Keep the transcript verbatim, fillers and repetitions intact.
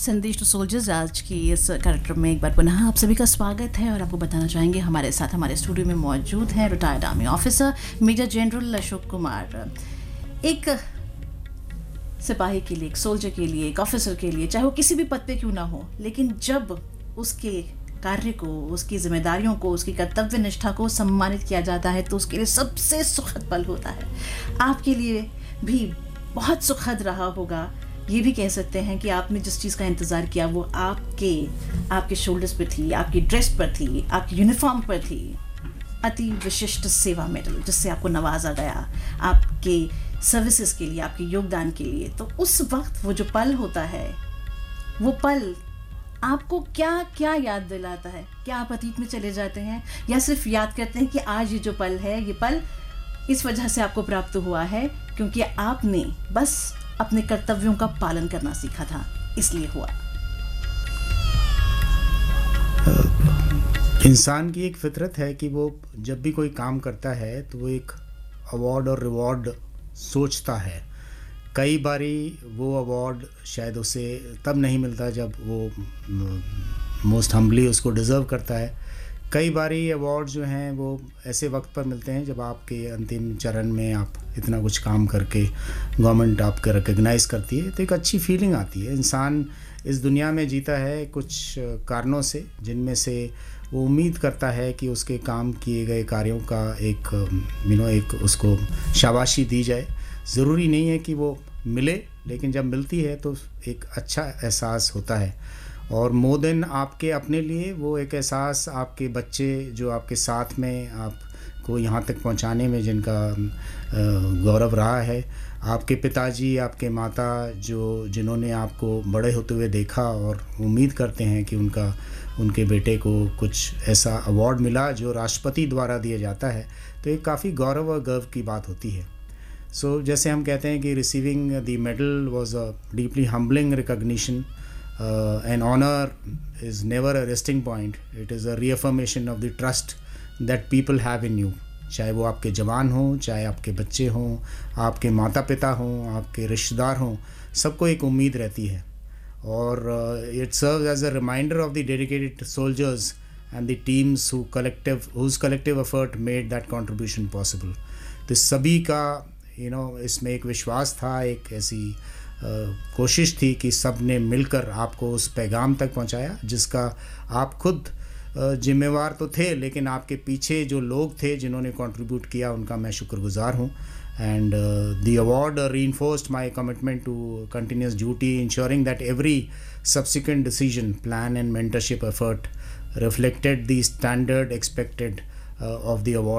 संदेश to soldiers आज की इस कार्यक्रम में एक बार पुनः आप सभी का स्वागत है और आपको बताना चाहेंगे हमारे साथ हमारे स्टूडियो में मौजूद हैं retired army officer major general Ashok Kumar. एक सिपाही के लिए, एक सोल्जर के लिए, एक ऑफिसर के लिए, चाहे वो किसी भी पद पे क्यों ना हो, लेकिन जब उसके कार्य को, उसकी जिम्मेदारियों को, उसकी कर्तव्य निष्ठा को सम्मानित किया जाता है तो उसके लिए सबसे सुखद पल होता है। आपके लिए भी बहुत सुखद रहा होगा। ये भी कह सकते हैं कि आपने जिस चीज़ का इंतज़ार किया वो आपके आपके शोल्डर्स पर थी, आपकी ड्रेस पर थी, आपकी यूनिफॉर्म पर थी। अति विशिष्ट सेवा मेडल जिससे आपको नवाजा गया आपके सर्विसेज के लिए, आपके योगदान के लिए। तो उस वक्त वो जो पल होता है, वो पल आपको क्या क्या याद दिलाता है? क्या आप अतीत में चले जाते हैं या सिर्फ याद करते हैं कि आज ये जो पल है, ये पल इस वजह से आपको प्राप्त हुआ है क्योंकि आपने बस अपने कर्तव्यों का पालन करना सीखा था, इसलिए हुआ। इंसान की एक फितरत है कि वो जब भी कोई काम करता है तो वो एक अवार्ड और रिवॉर्ड सोचता है। कई बारी वो अवार्ड शायद उसे तब नहीं मिलता जब वो मोस्ट हम्बली उसको डिज़र्व करता है। कई बारी अवार्ड जो हैं वो ऐसे वक्त पर मिलते हैं जब आपके अंतिम चरण में आप इतना कुछ काम करके गवर्नमेंट आपको रिकग्नाइज़ करती है तो एक अच्छी फीलिंग आती है। इंसान इस दुनिया में जीता है कुछ कारणों से, जिनमें से वो उम्मीद करता है कि उसके काम किए गए कार्यों का एक यू नो एक उसको शाबाशी दी जाए। ज़रूरी नहीं है कि वो मिले, लेकिन जब मिलती है तो एक अच्छा एहसास होता है। और मोर देन आपके अपने लिए वो एक एहसास आपके बच्चे जो आपके साथ में आपको यहाँ तक पहुँचाने में जिनका गौरव रहा है, आपके पिताजी, आपके माता जो जिन्होंने आपको बड़े होते हुए देखा और उम्मीद करते हैं कि उनका उनके बेटे को कुछ ऐसा अवार्ड मिला जो राष्ट्रपति द्वारा दिया जाता है, तो एक काफ़ी गौरव और गर्व की बात होती है। सो so, जैसे हम कहते हैं कि receiving the medal was a deeply humbling recognition. Uh, an honor is never a resting point. It is a reaffirmation of the trust that people have in you. चाहे वो आपके जवान हों, चाहे आपके बच्चे हों, आपके माता पिता हों, आपके रिश्तेदार हों, सबको एक उम्मीद रहती है। और uh, it serves as a reminder of the dedicated soldiers and the teams who collective whose collective effort made that contribution possible. तो सभी का you know इसमें एक विश्वास था, एक ऐसी Uh, कोशिश थी कि सब ने मिलकर आपको उस पैगाम तक पहुंचाया जिसका आप खुद uh, जिम्मेवार तो थे, लेकिन आपके पीछे जो लोग थे जिन्होंने कंट्रीब्यूट किया उनका मैं शुक्रगुजार हूं। And the award reinforced my commitment to continuous duty ensuring that every subsequent decision, plan and mentorship effort reflected the standard expected of the award